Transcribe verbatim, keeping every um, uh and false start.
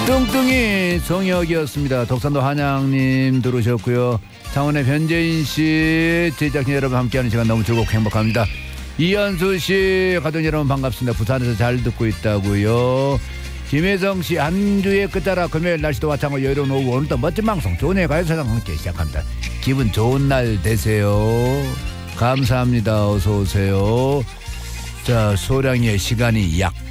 뚱뚱이 성혁이었습니다. 독산도 한양님 들어오셨고요. 창원의 변재인씨, 제작진 여러분 함께하는 시간 너무 즐겁고 행복합니다. 이현수씨, 가족 여러분 반갑습니다. 부산에서 잘 듣고 있다고요. 김혜성씨, 한 주의 끝자락 금요일 날씨도 화창하고 여유로운 오후, 오늘도 멋진 방송 좋은 가요 세상 함께 시작합니다. 기분 좋은 날 되세요. 감사합니다. 어서오세요. 자, 소량의 시간이 약